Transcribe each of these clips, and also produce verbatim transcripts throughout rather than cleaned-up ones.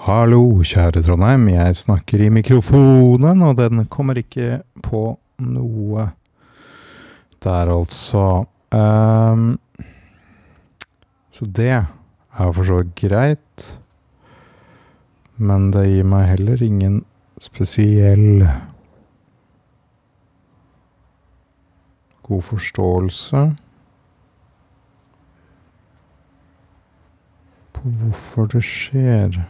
Hallo, kjære Trondheim. Jeg snakker i mikrofonen, og den kommer ikke på noe. Der altså. Um, så det er for så greit. Men det gir meg heller ingen spesiell god forståelse på hvorfor det skjer.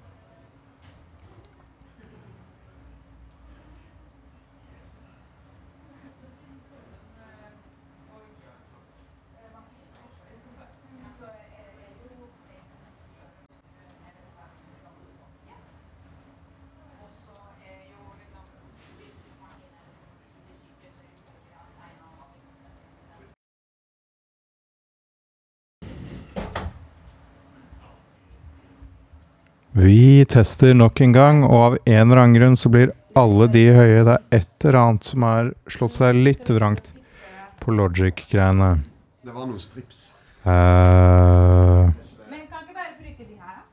Vi tester nok en gang, og av en eller annen grunn så blir alle de høye. Det er et eller annet som har slått seg litt vrangt på Logic-greiene. Det var noen strips. Uh, Men kan ikke bare trykke de her, da?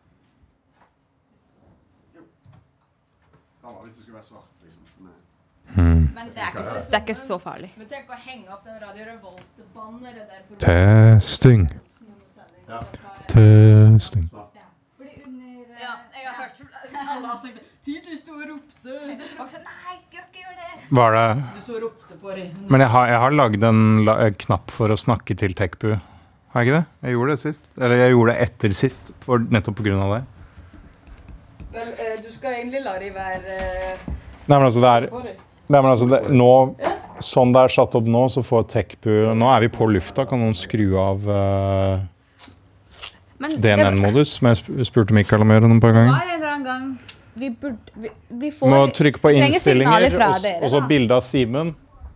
Jo. Det var hvis det skulle være svart, liksom. Nei. hmm. Men det er, ikke, så- det er ikke så farlig. Men tenk å henge opp den Radio Revolt-banneret der for Testing. Ja. Testing. Fordi under... Ja, jeg har hørt alle har sagt det. Tidlig sto og ropte. Nei, gjør ikke gjør det! Var det? Du sto og ropte på det. Men jeg har, jeg har laget en la, en knapp for å snakke til Tekbu. Har jeg ikke det? Jeg gjorde det sist. Eller jeg gjorde det etter sist, for nettopp på grunn av det. Vel, eh, du skal egentlig la de være eh, Nei, men altså det er... på det. Nei, men altså det, nå, sånn det er satt opp nå, så får Tekbu... Nå er vi på lufta, kan noen skru av uh, Men D N N-modus, som jeg sp- spurte Mikael om å gjøre noen par Det ganger. var en eller annen gang vi burde... Vi, vi får... Må trykke på vi trenger signaler innstillinger, fra og, s- dere, og så da. bilde av Simen.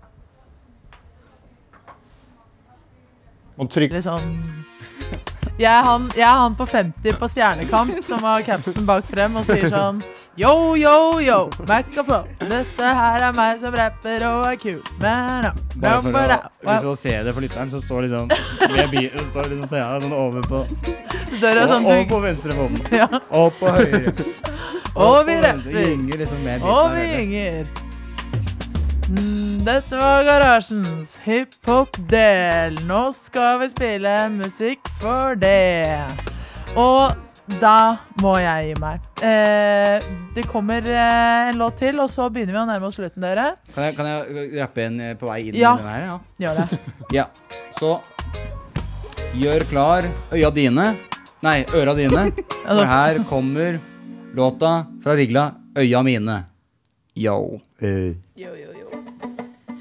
Må trykke... Litt sånn jeg er, han, jeg er han på femti på Stjernekamp som har capsen bak frem og sier sånn yo, yo, yo, Mac og Flow. Dette her er meg som rapper og er kul. Men, no, Bare for number å, down. hvis du ser det for lytteren, så står liksom ved bilen, så står liksom Thea sånn over på, Større og, sånn og du, på venstre foten, ja. og på høyre, Og vi på venstre, rapper. gynger liksom med Og biten vi her. gynger. Mm, dette var Garasjens hiphop-del. Nå skal vi spille musikk for det. Og da må jeg gi meg. Eh, det kommer eh, en låt til, og så begynner vi å nærme oss slutten, dere. Kan jeg, kan jeg rappe en eh, på vei inn Ja. i den her? Ja. Gjør det. Ja, så gjør klar øya dine. Nei, øra dine. For her kommer låta fra Rigla, Øya mine. Yo. Eh, Jo, jo,